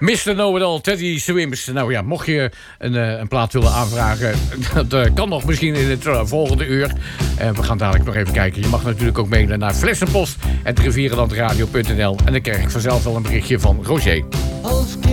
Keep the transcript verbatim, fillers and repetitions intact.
mister Know-it-all, Teddy Swims. Nou ja, mocht je een, uh, een plaat willen aanvragen... dat uh, kan nog misschien in het uh, volgende uur. Uh, we gaan dadelijk nog even kijken. Je mag natuurlijk ook mailen naar flessenpost apenstaartje rivierenlandradio punt n l. En dan krijg ik vanzelf wel een berichtje van Roger.